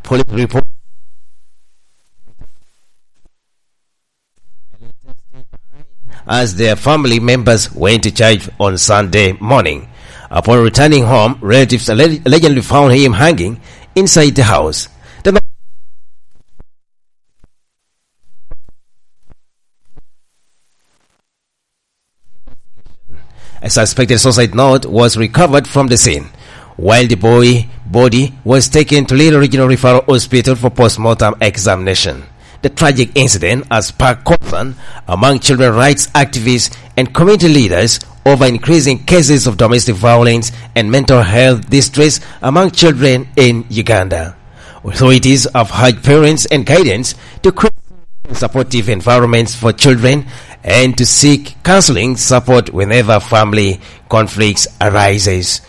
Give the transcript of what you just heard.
Police report as their family members went to church on Sunday morning. Upon returning home, relatives allegedly found him hanging inside the house. A suspected suicide note was recovered from the scene, while the boy's body was taken to Lille Regional Referral Hospital for post-mortem examination. The tragic incident has sparked concern among children's rights activists and community leaders over increasing cases of domestic violence and mental health distress among children in Uganda. Authorities have urged parents and guardians to create supportive environments for children and to seek counseling support whenever family conflicts arises.